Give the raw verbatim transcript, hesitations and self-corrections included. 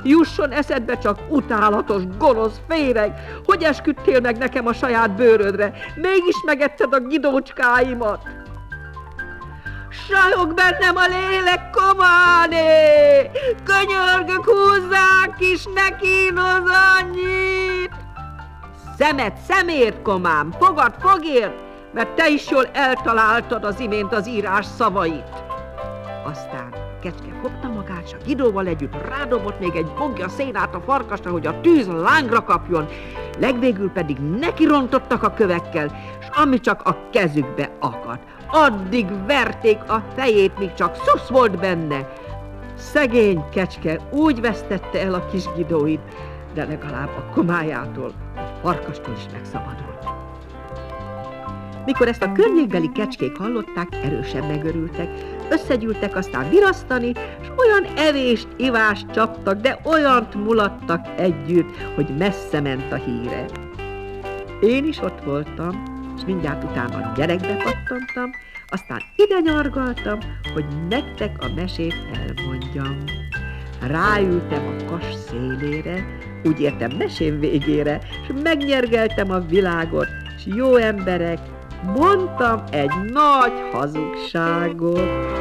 Jusson eszedbe csak, utálatos, gonosz féreg, hogy esküdtél meg nekem a saját bőrödre, mégis megetted a gidócskáimat. Sajog bennem a lélek, kománé! Könyörgök, húzzák is, ne kínoz annyit! Szemed szemért, komám, fogad fogért, mert te is jól eltaláltad az imént az írás szavait. Aztán Kecske fogta magát, s a Gidóval együtt rádobott még egy bogja szénát a farkasra, hogy a tűz lángra kapjon, legvégül pedig nekirontottak a kövekkel, s ami csak a kezükbe akadt. Addig verték a fejét, míg csak szusz volt benne. Szegény Kecske úgy vesztette el a kis Gidóit, de legalább a komájától, a farkastól is megszabadult. Mikor ezt a környékbeli kecskék hallották, erősen megörültek, összegyűltek aztán virasztani, és olyan evést, ivást csaptak, de olyant mulattak együtt, hogy messze ment a híre. Én is ott voltam, és mindjárt utána gyerekbe pattantam, aztán ide nyargaltam, hogy nektek a mesét elmondjam. Ráültem a kas szélére, úgy értem mesém végére, és megnyergeltem a világot, és jó emberek, mondtam egy nagy hazugságot.